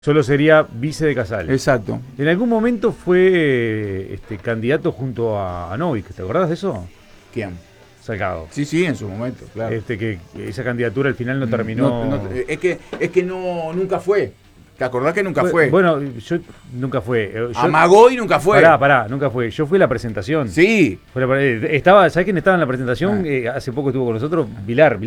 Solo sería vice de Casale. Exacto. En algún momento fue candidato junto a Novik, ¿te acordás de eso? ¿Quién? Salgado. Sí, en su momento, claro. Que esa candidatura al final no terminó. Es que nunca fue. ¿Te acordás que nunca fue? Bueno, yo nunca fue. Amagó y nunca fue. Pará, nunca fue. Yo fui a la presentación. Sí. ¿Sabés quién estaba en la presentación? Hace poco estuvo con nosotros, Vilar